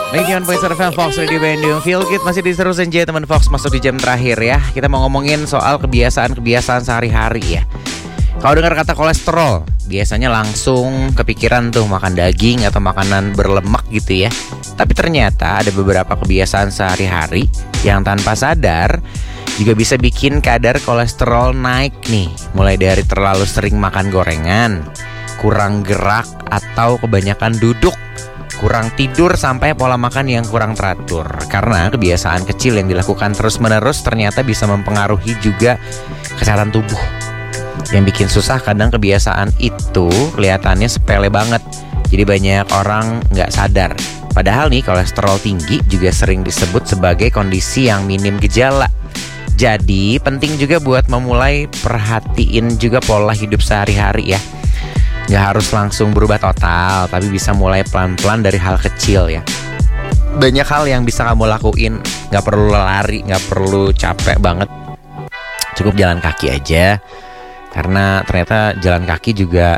91.7 FM Fox Radio Bandung. Feel Good masih diterusin aja teman Fox, masuk di jam terakhir ya. Kita mau ngomongin soal kebiasaan-kebiasaan sehari-hari ya. Kalau dengar kata kolesterol, biasanya langsung kepikiran tuh makan daging atau makanan berlemak gitu ya. Tapi ternyata ada beberapa kebiasaan sehari-hari yang tanpa sadar juga bisa bikin kadar kolesterol naik nih. Mulai dari terlalu sering makan gorengan, kurang gerak atau kebanyakan duduk, kurang tidur, sampai pola makan yang kurang teratur. Karena kebiasaan kecil yang dilakukan terus-menerus ternyata bisa mempengaruhi juga kesehatan tubuh. Yang bikin susah kadang kebiasaan itu kelihatannya sepele banget, jadi banyak orang nggak sadar. Padahal nih kolesterol tinggi juga sering disebut sebagai kondisi yang minim gejala. Jadi penting juga buat memulai perhatiin juga pola hidup sehari-hari ya. Nggak harus langsung berubah total, tapi bisa mulai pelan-pelan dari hal kecil ya. Banyak hal yang bisa kamu lakuin, nggak perlu lari, nggak perlu capek banget. Cukup jalan kaki aja. Karena ternyata jalan kaki juga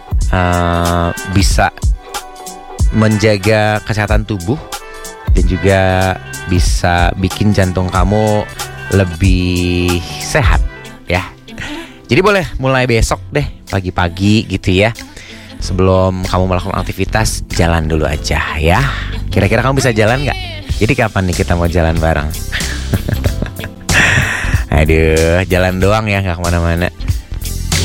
bisa menjaga kesehatan tubuh dan juga bisa bikin jantung kamu lebih sehat ya. Jadi boleh mulai besok deh pagi-pagi gitu ya. Sebelum kamu melakukan aktivitas, jalan dulu aja ya. Kira-kira kamu bisa jalan gak? Jadi kapan nih kita mau jalan bareng? Aduh, jalan doang ya, gak kemana-mana.